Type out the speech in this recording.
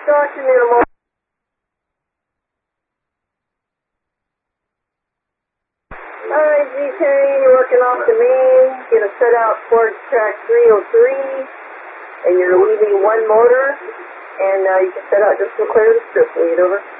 talking in a moment. Alright, Z10, you're working off the main. You're going to set out towards track 303, and you're leaving one motor, and you can set out just to clear the strip lead, over.